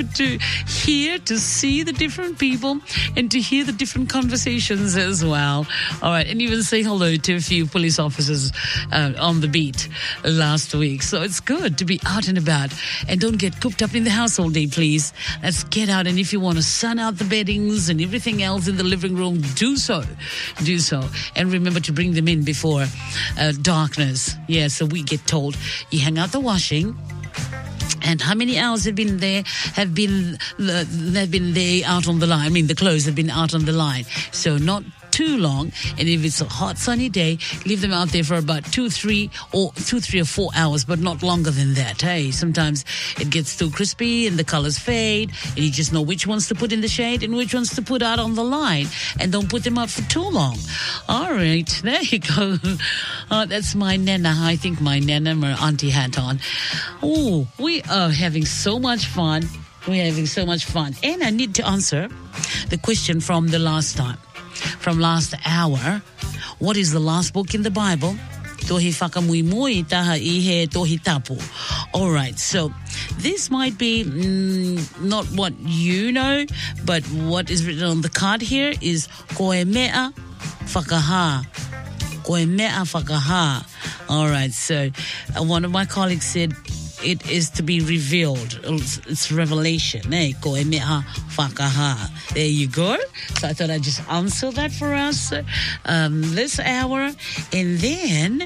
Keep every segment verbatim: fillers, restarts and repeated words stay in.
to hear, to see the different people and to hear the different conversations as well. All right, and even say hello to a few police officers uh, on the beat last week. So it's good to be out and about, and don't get cooped up in the house all day, please. Let's get out, and if you want to sun out the beddings and everything else in the living room, do so. Do so. And remember to bring them in before uh, darkness. Yeah, so we get told you hang out the washing. And how many hours have been there, have been, uh, have been there out on the line? I mean, the clothes have been out on the line. So not too long. And if it's a hot, sunny day, leave them out there for about two, three, or two, three or four hours, but not longer than that. Hey, sometimes it gets too crispy and the colors fade, and you just know which ones to put in the shade and which ones to put out on the line. And don't put them out for too long. All right, there you go. Uh, that's my nana. I think my nana, my auntie hat on. Oh, we are having so much fun. We're having so much fun. And I need to answer the question from the last time. From last hour, what is the last book in the Bible? Tohi whakamuimui taha ihe tohi tapu. All right, so this might be mm, not what you know, but what is written on the card here is koe mea whakaha. Koe mea whakaha. All right, so uh, one of my colleagues said, it is to be revealed. It's, it's revelation. Eh? Koe mea whakaha. There you go. So I thought I'd just answer that for us um, this hour. And then,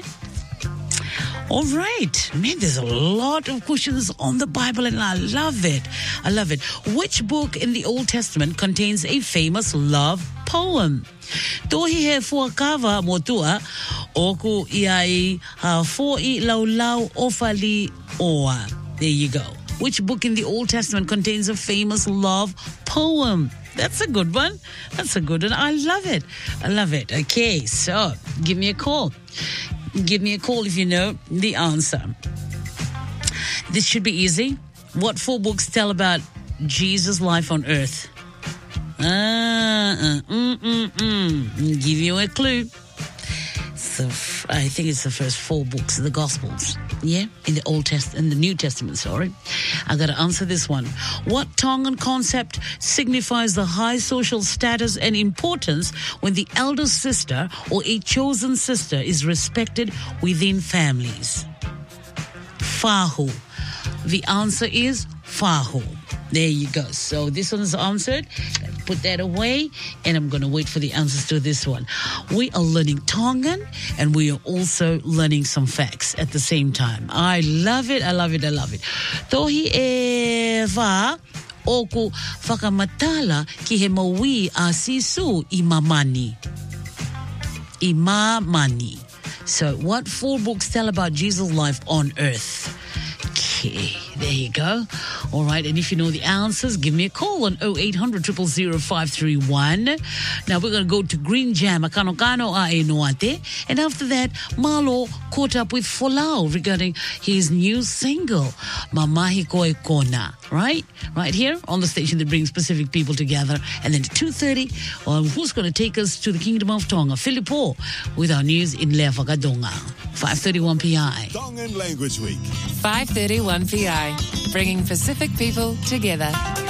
all right. Man, there's a lot of questions on the Bible, and I love it. I love it. Which book in the Old Testament contains a famous love poem? Tohi he fuakawa motua oku iai ha foi lau lau ofali oa. There you go. Which book in the Old Testament contains a famous love poem? That's a good one. That's a good one. I love it. I love it. Okay, so give me a call. Give me a call if you know the answer. This should be easy. What four books tell about Jesus' life on earth? Ah, uh, mm, mm, mm. Give you a clue. So I think it's the first four books of the Gospels. Yeah, in the Old Test, in the New Testament. Sorry, I got to answer this one. What Tongan concept signifies the high social status and importance when the elder sister or a chosen sister is respected within families? Fahu. The answer is fahu. There you go. So this one's answered. Put that away, and I'm going to wait for the answers to this one. We are learning Tongan, and we are also learning some facts at the same time. I love it. I love it. I love it. Tohi e wā oku whakamatala ki he maui a sisu i mamani. I mamani. So what four books tell about Jesus' life on earth? Okay, there you go. All right, and if you know the answers, give me a call on oh eight hundred, zero zero zero, five three one. Now we're going to go to Green Jam, a kano kano a e noate. And after that, Malo caught up with Folau regarding his new single, Mamahi Koe Kona. Right? Right here on the station that brings Pacific people together. And then at two thirty, well, who's going to take us to the Kingdom of Tonga? Filippo with our news in Lea Whakadonga. five thirty-one P I. Tongan Language Week. five thirty-one P I, bringing Pacific people together.